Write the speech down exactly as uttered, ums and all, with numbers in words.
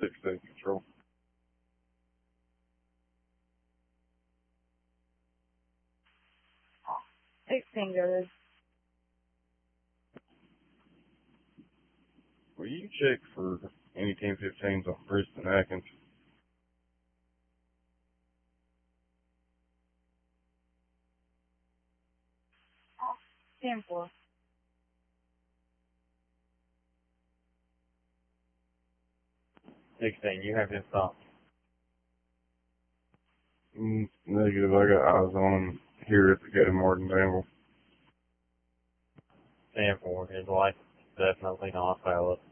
sixteen control. sixteen goes. Will you check for any ten fifteens on Preston Atkins? ten four. sixteen, you have his thoughts. Mm, negative. I got eyes on him here at the Gay Martin Danville. ten four, his license is definitely not valid.